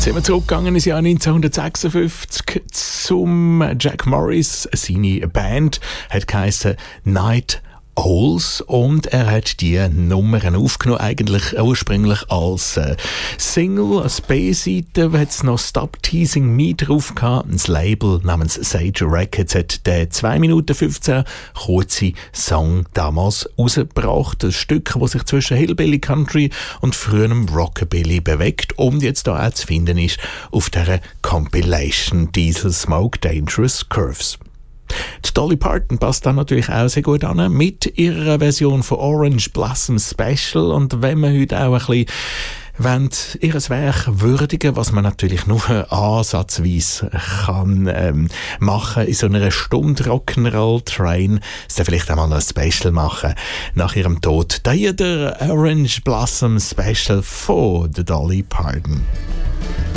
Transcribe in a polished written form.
Sind wir zurückgegangen ins Jahr 1956 zum Jack Morris. Seine Band hat geheissen Night Owls und er hat die Nummern aufgenommen, eigentlich ursprünglich als Single, als B-Seite, hat es noch Stop Teasing Me drauf gehabt. Ein Label namens Sage Records hat den 2 Minuten 15 kurzen Song damals rausgebracht. Ein Stück, das sich zwischen Hillbilly Country und frühem Rockabilly bewegt und jetzt da auch zu finden ist auf dieser Compilation Diesel Smoke Dangerous Curves. Die Dolly Parton passt dann natürlich auch sehr gut an mit ihrer Version von Orange Blossom Special. Und wenn man heute auch ein bisschen ihres Werk würdigen, was man natürlich nur ansatzweise kann machen in so einer Stunde Rock'n'Roll Train, ist dann vielleicht einmal noch ein Special machen nach ihrem Tod. Da hier der Orange Blossom Special von der Dolly Parton.